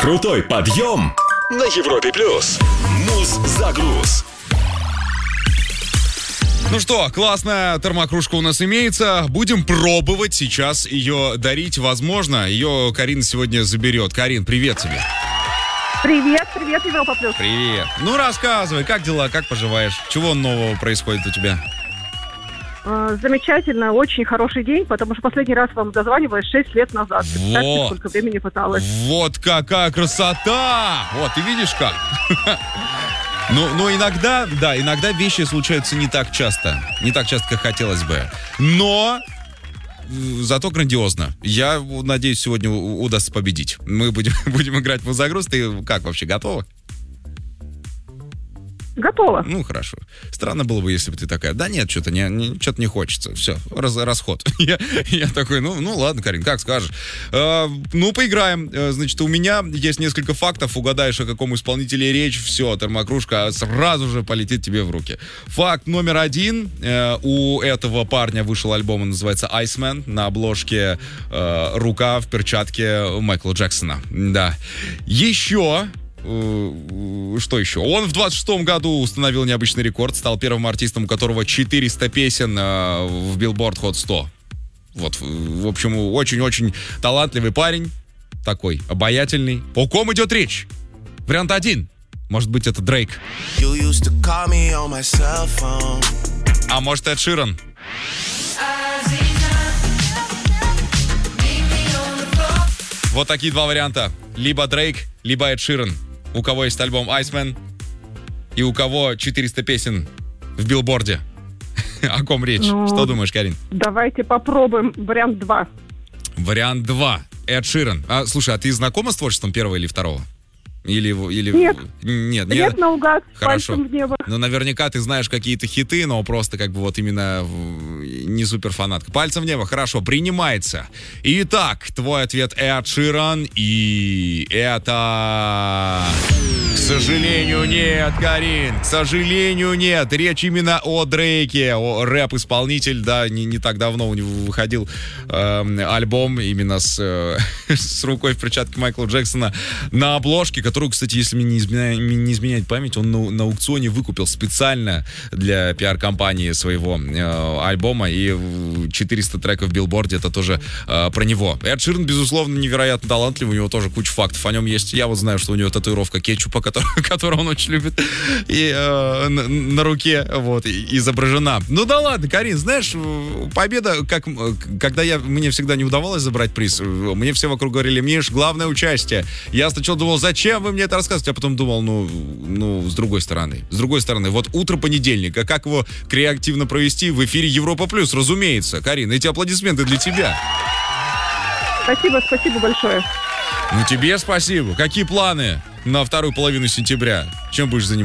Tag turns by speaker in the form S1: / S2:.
S1: Крутой подъем на Европе+. Муз-загруз.
S2: Ну что, классная термокружка у нас имеется. Будем пробовать сейчас ее дарить. Возможно, ее Карина сегодня заберет. Карин, привет тебе.
S3: Привет, Европа Плюс.
S2: Привет. Ну, рассказывай, как дела, как поживаешь? Чего нового происходит у тебя?
S3: Замечательно, очень хороший день, потому что последний раз вам дозванивалась 6 лет назад. Представьте, сколько времени пыталась.
S2: Вот какая красота! Вот, ты видишь как? Но иногда вещи случаются не так часто, как хотелось бы. Но зато грандиозно. Я надеюсь, сегодня удастся победить. Мы будем играть в загруз. Ты как вообще, готова?
S3: Готова.
S2: Ну, хорошо. Странно было бы, если бы ты такая, да нет, что-то не хочется. Все, расход. Я такой, ну ладно, Карин, как скажешь. Поиграем. Значит, у меня есть несколько фактов. Угадаешь, о каком исполнителе речь. Все, термокружка сразу же полетит тебе в руки. Факт номер 1. У этого парня вышел альбом, он называется Iceman. На обложке рука в перчатке Майкла Джексона. Да. Еще... Что еще? Он в 26-м году установил необычный рекорд, стал первым артистом, у которого 400 песен в Billboard Hot 100. Вот, в общем, очень-очень талантливый парень, такой обаятельный. О ком идет речь? Вариант 1. Может быть, это Дрейк. А может, Эд Ширан? Вот такие два варианта. Либо Дрейк, либо Эд Ширан. У кого есть альбом Iceman и у кого 400 песен в билборде. О ком речь? Что думаешь, Карин?
S3: Давайте попробуем вариант 2.
S2: Вариант 2. Эд Ширан. Слушай, а ты знакома с творчеством первого или второго? Или...
S3: Нет.
S2: Нет,
S3: наугад,
S2: хорошо.
S3: пальцем в небо.
S2: Ну, наверняка ты знаешь какие-то хиты, но просто как бы вот именно не супер фанатка. Пальцем в небо, хорошо, принимается. Итак, твой ответ Эд Ширан, и это... К сожалению, нет, Карин, к сожалению, нет. Речь именно о Дрейке, о рэп-исполнитель, да, не так давно у него выходил альбом именно с рукой в перчатке Майкла Джексона на обложке, которую, кстати, если мне не изменяет память, он на аукционе выкупил специально для пиар-компании своего альбома, и 400 треков в билборде, это тоже про него. Эд Ширан, безусловно, невероятно талантливый, у него тоже куча фактов о нем есть. Я вот знаю, что у него татуировка кетчупа, которую он очень любит, и на руке вот изображена. Ну да ладно, Карин, знаешь, победа, когда мне всегда не удавалось забрать приз, мне все вокруг говорили, Миш, главное участие. Я сначала думал, зачем вы мне это рассказываете, а потом думал, с другой стороны, вот утро понедельника, как его креативно провести в эфире Европа Плюс, разумеется. Карин, эти аплодисменты для тебя.
S3: Спасибо большое.
S2: Ну тебе спасибо. Какие планы на вторую половину сентября? Чем будешь заниматься?